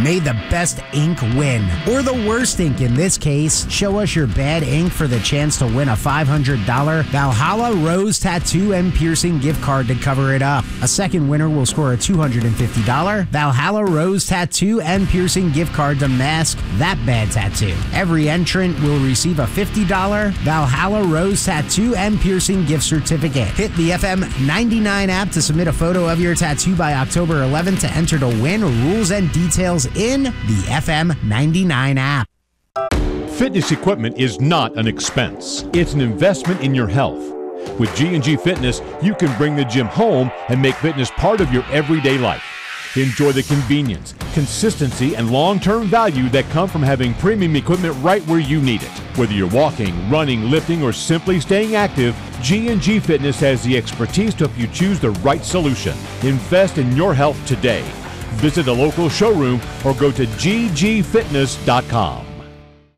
May the best ink win. Or the worst ink in this case. Show us your bad ink for the chance to win a $500 Valhalla Rose Tattoo and Piercing gift card to cover it up. A second winner will score a $250 Valhalla Rose Tattoo and Piercing gift card to mask that bad tattoo. Every entrant will receive a $50 Valhalla Rose Tattoo and Piercing gift certificate. Hit the FM 99 app to submit a photo of your tattoo by October 11th to enter to win. Rules and details in the FM 99 app. Fitness equipment is not an expense. It's an investment in your health. With G&G Fitness, you can bring the gym home and make fitness part of your everyday life. Enjoy the convenience, consistency, and long-term value that come from having premium equipment right where you need it. Whether you're walking, running, lifting, or simply staying active, G&G Fitness has the expertise to help you choose the right solution. Invest in your health today. Visit a local showroom or go to ggfitness.com.